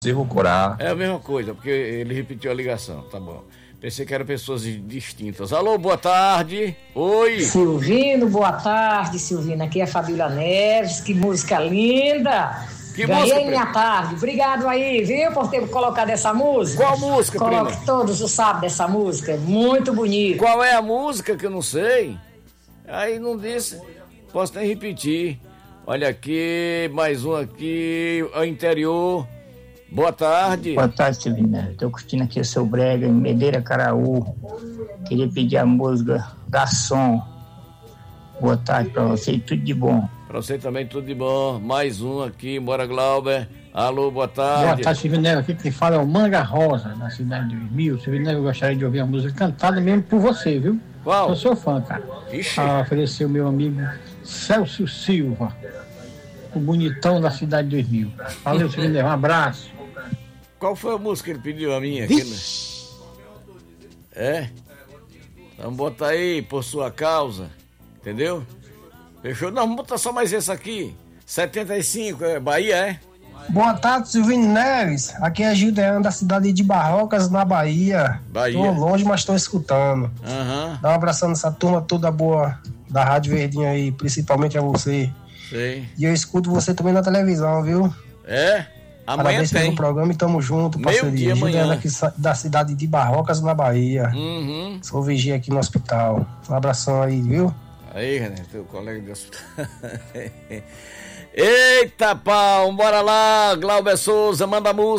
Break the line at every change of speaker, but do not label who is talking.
Devo curar.
É a mesma coisa, porque ele repetiu a ligação, tá bom. Pensei que eram pessoas distintas. Alô, boa tarde. Oi.
Silvino, boa tarde, Silvino. Aqui é a Fabíola Neves. Que música linda.
Que
Ganhei
música,
minha tarde. Obrigado aí, viu, por ter colocado essa música.
Qual música,
Coloque
prima?
todos os sábados essa música. Muito bonita.
Qual é a música que eu não sei? Aí não disse. Posso nem repetir. Olha aqui, mais um aqui, ao interior. Boa tarde.
Boa tarde, Silvina. Estou curtindo aqui o seu brega em Medeira Caraú. Queria pedir a música Garçom. Boa tarde para você e tudo de bom.
Para você também tudo de bom. Mais um aqui, bora Glauber. Alô, boa tarde.
Boa tarde, Silvina. Aqui que fala é o Manga Rosa, na cidade de 2000. Silvina, eu gostaria de ouvir a música cantada mesmo por você, viu?
Qual?
Eu sou fã, cara.
Ixi.
Ofereceu meu amigo Celso Silva, o bonitão da cidade de 2000. Valeu, Silvina. Um abraço.
Qual foi a música que ele pediu a minha aqui, né? É? Então bota aí, por sua causa. Entendeu? Fechou? Não, vamos botar só mais esse aqui. 75, é Bahia, é?
Boa tarde, Silvino Neves. Aqui é Gildeano da cidade de Barrocas, na Bahia.
Bahia.
Tô longe, mas tô escutando.
Aham.
Dá um abração nessa turma toda boa da Rádio Verdinha aí, principalmente a você.
Sei.
E eu escuto você também na televisão, viu?
É? Amanhã
Parabéns
tem.
pelo programa e tamo junto,
Meio-dia
parceria.
amanhã.
Gildeano aqui da cidade de Barrocas, na Bahia.
Uhum.
Sou vigia aqui no hospital. Um abração aí, viu?
Aí, René, teu colega de hospital. Eita, pau, bora lá, Glauber Souza, manda a música.